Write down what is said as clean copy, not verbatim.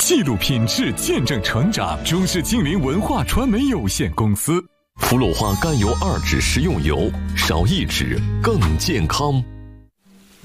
记录品质，见证成长。中视精灵文化传媒有限公司。 氟鲁化甘油2酯食用油，少1酯更健康。